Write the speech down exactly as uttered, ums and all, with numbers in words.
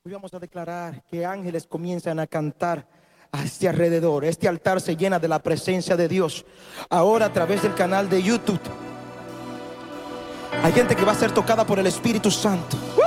Hoy vamos a declarar que ángeles comienzan a cantar a este alrededor. Este altar se llena de la presencia de Dios. Ahora a través del canal de YouTube hay gente que va a ser tocada por el Espíritu Santo.